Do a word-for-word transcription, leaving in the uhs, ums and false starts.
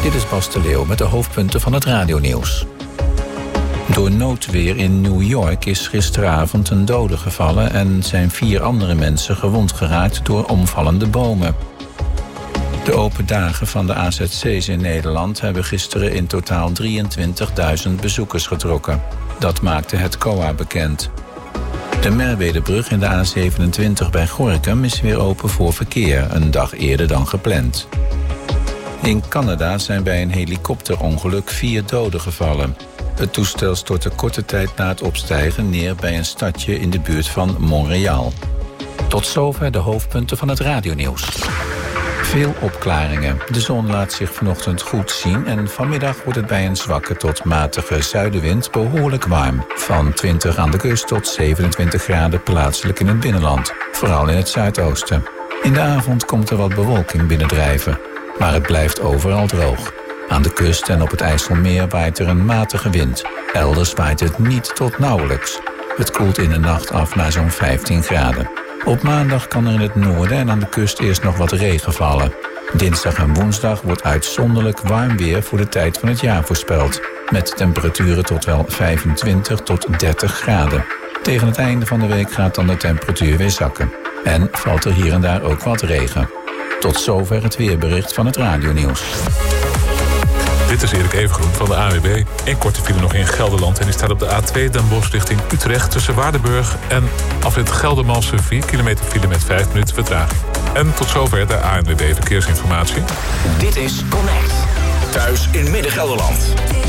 Dit is Bas de Leeuw met de hoofdpunten van het radionieuws. Door noodweer in New York is gisteravond een dode gevallen en zijn vier andere mensen gewond geraakt door omvallende bomen. De open dagen van de A Z C's in Nederland hebben gisteren in totaal drieëntwintigduizend bezoekers getrokken. Dat maakte het C O A bekend. De Merwedebrug in de A zevenentwintig bij Gorinchem is weer open voor verkeer, een dag eerder dan gepland. In Canada zijn bij een helikopterongeluk vier doden gevallen. Het toestel stortte korte tijd na het opstijgen neer bij een stadje in de buurt van Montreal. Tot zover de hoofdpunten van het radionieuws. Veel opklaringen. De zon laat zich vanochtend goed zien en vanmiddag wordt het bij een zwakke tot matige zuidenwind behoorlijk warm. Van twintig aan de kust tot zevenentwintig graden plaatselijk in het binnenland, vooral in het zuidoosten. In de avond komt er wat bewolking binnendrijven, maar het blijft overal droog. Aan de kust en op het IJsselmeer waait er een matige wind. Elders waait het niet tot nauwelijks. Het koelt in de nacht af naar zo'n vijftien graden. Op maandag kan er in het noorden en aan de kust eerst nog wat regen vallen. Dinsdag en woensdag wordt uitzonderlijk warm weer voor de tijd van het jaar voorspeld. Met temperaturen tot wel vijfentwintig tot dertig graden. Tegen het einde van de week gaat dan de temperatuur weer zakken. En valt er hier en daar ook wat regen. Tot zover het weerbericht van het radionieuws. Dit is Erik Evengroen van de A W B. Eén korte file nog in Gelderland en die staat op de A twee Den Bosch richting Utrecht tussen Waardenburg en afrit Geldermalsen vier kilometer file met vijf minuten vertraging. En tot zover de A N W B Verkeersinformatie. Dit is Connect. Thuis in Midden-Gelderland.